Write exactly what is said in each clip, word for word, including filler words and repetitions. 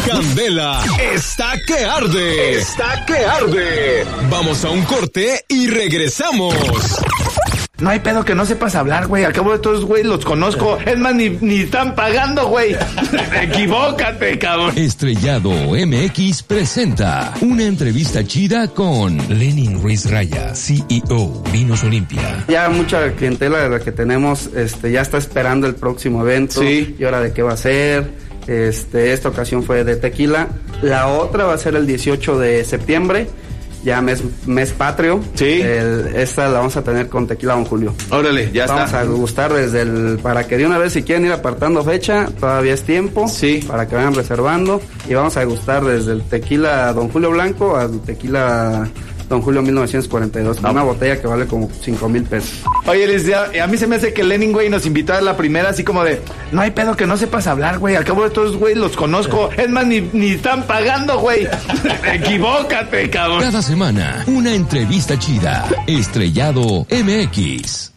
Candela está que arde. Está que arde. Vamos a un corte y regresamos. No hay pedo que no sepas hablar, güey. Al cabo de todos, güey, los conozco. Es más, ni, ni están pagando, güey. Equivócate, cabrón. Estrellado M X presenta una entrevista chida con Lenin Ruiz Raya, C E O, Vinos Olimpia. Ya mucha clientela de la que tenemos este, ya está esperando el próximo evento. Sí. Y ahora de qué va a ser. Este, esta ocasión fue de tequila. La otra va a ser el dieciocho de septiembre. Ya mes, mes patrio. Sí. El, esta la vamos a tener con tequila Don Julio. Órale, ya vamos está. Vamos a gustar desde el... Para que de una vez, si quieren ir apartando fecha, todavía es tiempo. Sí. Para que vayan reservando. Y vamos a gustar desde el tequila Don Julio Blanco al tequila Don Julio mil novecientos cuarenta y dos. No. Una botella que vale como cinco mil pesos. Oye, licenciado, a mí se me hace que Lenin, güey, nos invitó a la primera así como de... No hay pedo que no sepas hablar, güey. Al cabo de todos, güey, los conozco. Es más, ni, ni están pagando, güey. Equivócate, cabrón. Cada semana, una entrevista chida. Estrellado M X.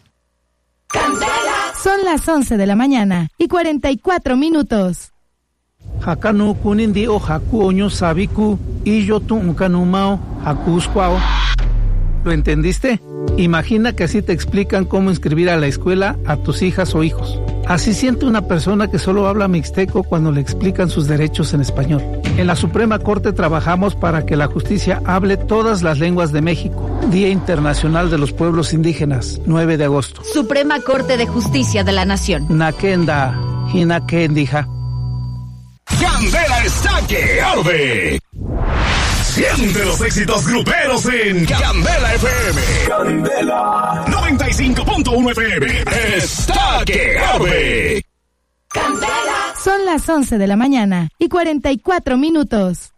Son las once de la mañana y cuarenta y cuatro minutos. Hakanu kunindi o haku oño sabiku y yo tu unkanumao hakusquao. ¿Lo entendiste? Imagina que así te explican cómo inscribir a la escuela a tus hijas o hijos. Así siente una persona que solo habla mixteco cuando le explican sus derechos en español. En la Suprema Corte trabajamos para que la justicia hable todas las lenguas de México. Día Internacional de los Pueblos Indígenas, nueve de agosto. Suprema Corte de Justicia de la Nación. Nakenda, hinakendija. Candela está que arde. Siente los éxitos gruperos en Candela F M. Candela noventa y cinco punto uno F M. Está que arde. Son las once de la mañana y cuarenta y cuatro minutos.